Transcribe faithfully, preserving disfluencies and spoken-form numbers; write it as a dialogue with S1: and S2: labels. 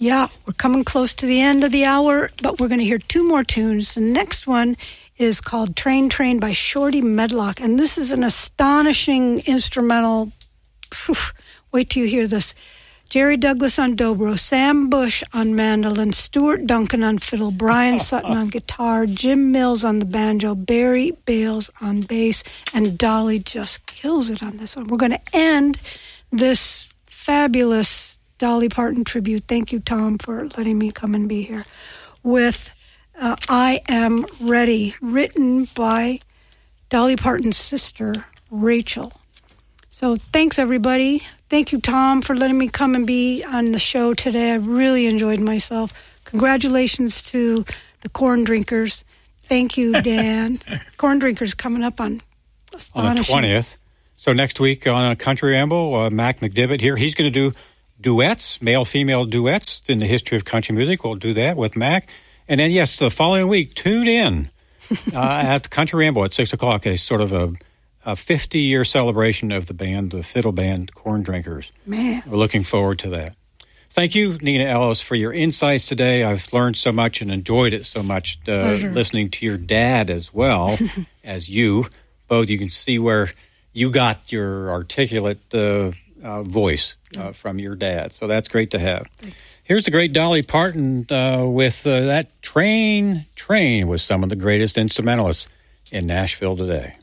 S1: Yeah, we're coming close to the end of the hour, but we're going to hear two more tunes. The next one is called Train Train by Shorty Medlock, and this is an astonishing instrumental. Whew, wait till you hear this. Jerry Douglas on dobro, Sam Bush on mandolin, Stuart Duncan on fiddle, Brian Sutton on guitar, Jim Mills on the banjo, Barry Bales on bass, and Dolly just kills it on this one. We're going to end this fabulous Dolly Parton tribute. Thank you, Tom, for letting me come and be here. With uh, I Am Ready, written by Dolly Parton's sister, Rachel. So thanks, everybody. Thank you, Tom, for letting me come and be on the show today. I really enjoyed myself. Congratulations to the Corn Drinkers. Thank you, Dan. Corn Drinkers coming up on astonishing.
S2: On the twentieth. So next week on Country Ramble, uh, Mac McDivitt here. He's going to do duets, male-female duets in the history of country music. We'll do that with Mac. And then, yes, the following week, tune in uh, at Country Ramble at six o'clock. It's sort of a, a fifty-year celebration of the band, the fiddle band, Corn Drinkers.
S1: Man.
S2: We're looking forward to that. Thank you, Nina Ellis, for your insights today. I've learned so much and enjoyed it so much, uh, listening to your dad as well as you. Both, you can see where you got your articulate uh, uh, voice uh, from your dad. So that's great to have.
S1: Thanks.
S2: Here's the great Dolly Parton uh, with uh, that Train, Train with some of the greatest instrumentalists in Nashville today.